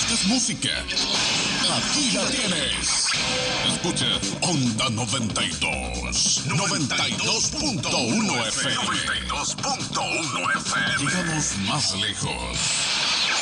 ¿Buscas música? Aquí la tienes. Escucha Onda 92. 92.1 FM. 92.1 FM. Llegamos más lejos.